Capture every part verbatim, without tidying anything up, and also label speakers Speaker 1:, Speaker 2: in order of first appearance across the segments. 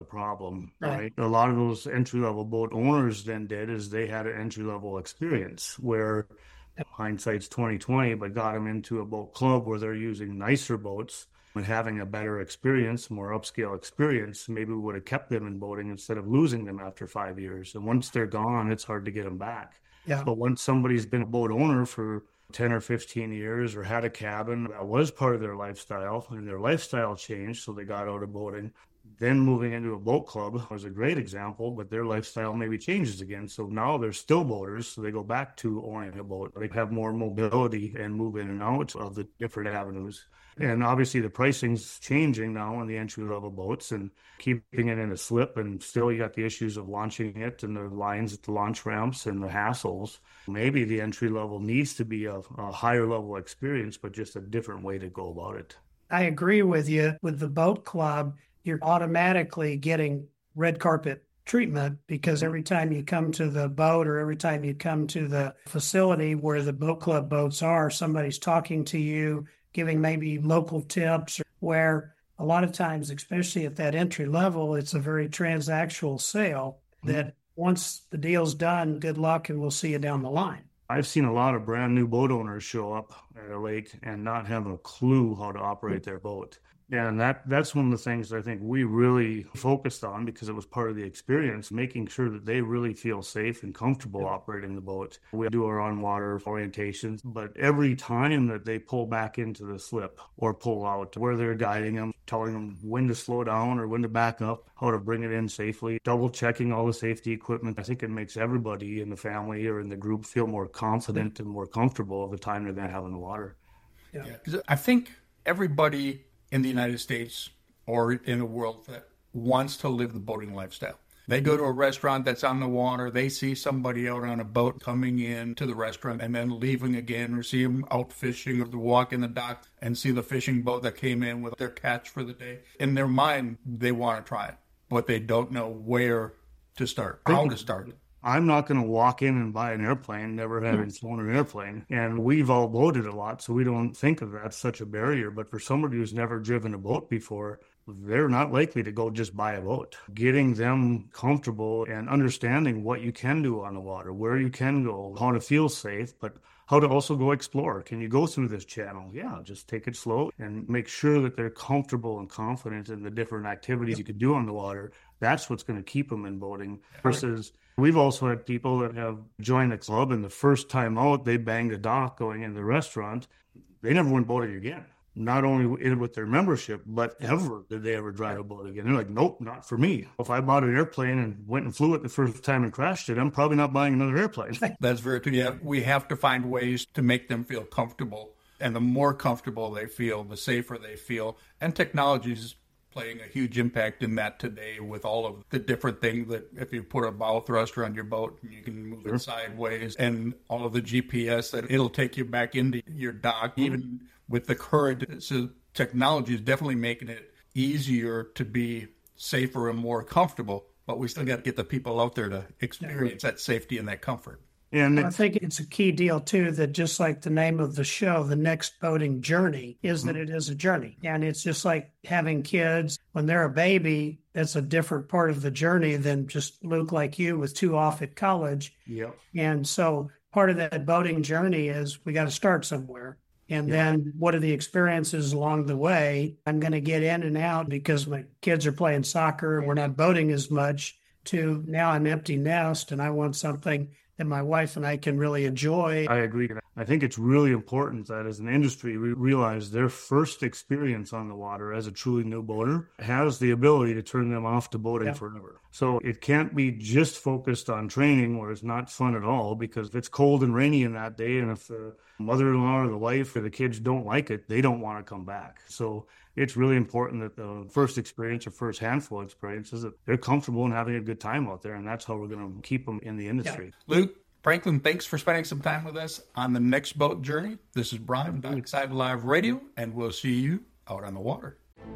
Speaker 1: problem,
Speaker 2: Right.
Speaker 1: right? A lot of those entry-level boat owners then did is they had an entry-level experience where hindsight's twenty twenty, but got them into a boat club where they're using nicer boats and having a better experience, more upscale experience. Maybe we would have kept them in boating instead of losing them after five years. And once they're gone, it's hard to get them back.
Speaker 2: Yeah.
Speaker 1: But once somebody's been a boat owner for ten or fifteen years or had a cabin that was part of their lifestyle and their lifestyle changed, so they got out of boating, then moving into a boat club was a great example, but their lifestyle maybe changes again. So now they're still boaters, so they go back to owning a boat. They have more mobility and move in and out of the different avenues. And obviously the pricing's changing now on the entry-level boats and keeping it in a slip, and still you got the issues of launching it and the lines at the launch ramps and the hassles. Maybe the entry-level needs to be a, a higher level experience, but just a different way to go about it.
Speaker 2: I agree with you. With the boat club, you're automatically getting red carpet treatment because every time you come to the boat or every time you come to the facility where the boat club boats are, somebody's talking to you, giving maybe local tips, where a lot of times, especially at that entry level, it's a very transactional sale that once the deal's done, good luck and we'll see you down the line.
Speaker 1: I've seen a lot of brand new boat owners show up at a lake and not have a clue how to operate their boat. And that that's one of the things that I think we really focused on because it was part of the experience, making sure that they really feel safe and comfortable operating the boat. We do our on-water orientations, but every time that they pull back into the slip or pull out, where they're guiding them, telling them when to slow down or when to back up, how to bring it in safely, double-checking all the safety equipment. I think it makes everybody in the family or in the group feel more confident and more comfortable of the time they're going to have in the water.
Speaker 3: Yeah, because I think everybody in the United States or in the world that wants to live the boating lifestyle. They go to a restaurant that's on the water, they see somebody out on a boat coming in to the restaurant and then leaving again, or see them out fishing, or they walk in the dock and see the fishing boat that came in with their catch for the day. In their mind, they want to try it, but they don't know where to start, how to start.
Speaker 1: I'm not going to walk in and buy an airplane, never having flown an airplane. And we've all boated a lot, so we don't think of that as such a barrier. But for somebody who's never driven a boat before, they're not likely to go just buy a boat. Getting them comfortable and understanding what you can do on the water, where you can go, how to feel safe, but how to also go explore. Can you go through this channel? Yeah, just take it slow and make sure that they're comfortable and confident in the different activities you could do on the water. That's what's going to keep them in boating versus... We've also had people that have joined the club, and the first time out, they banged a dock going in the restaurant. They never went boating again. Not only in with their membership, but ever did they ever drive a boat again. They're like, nope, not for me. If I bought an airplane and went and flew it the first time and crashed it, I'm probably not buying another airplane.
Speaker 3: That's very true. Yeah, we have to find ways to make them feel comfortable. And the more comfortable they feel, the safer they feel. And technology's playing a huge impact in that today with all of the different things that if you put a bow thruster on your boat, you can move sure. it sideways, and all of the G P S that it'll take you back into your dock. Mm-hmm. Even with the current, so technology is definitely making it easier to be safer and more comfortable, but we still got to get the people out there to experience yeah. that safety and that comfort.
Speaker 2: And I think it's a key deal, too, that just like the name of the show, The Next Boating Journey, is that it is a journey. And it's just like having kids. When they're a baby, that's a different part of the journey than just Luke like you with two off at college.
Speaker 1: Yep.
Speaker 2: And so part of that boating journey is we got to start somewhere. And yep. then what are the experiences along the way? I'm going to get in and out because my kids are playing soccer and we're not boating as much, to now I'm empty nest and I want something that my wife and I can really enjoy.
Speaker 1: I agree. I think it's really important that as an industry, we realize their first experience on the water as a truly new boater has the ability to turn them off to boating yeah. forever. So it can't be just focused on training where it's not fun at all, because if it's cold and rainy in that day, and if the mother-in-law or the wife or the kids don't like it, they don't want to come back. So it's really important that the first experience or first handful of experiences, that they're comfortable and having a good time out there. And that's how we're going to keep them in the industry.
Speaker 3: Yeah. Luke, Franklin, thanks for spending some time with us on the Next Boat Journey. This is Brian, Dockside Live Radio, and we'll see you out on the water.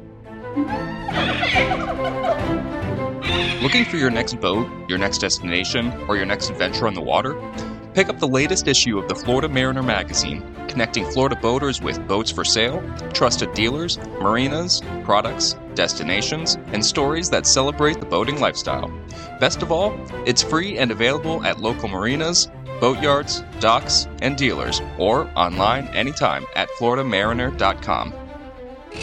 Speaker 4: Looking for your next boat, your next destination, or your next adventure on the water? Pick up the latest issue of the Florida Mariner magazine, connecting Florida boaters with boats for sale, trusted dealers, marinas, products, destinations, and stories that celebrate the boating lifestyle. Best of all, it's free and available at local marinas, boatyards, docks, and dealers, or online anytime at florida mariner dot com.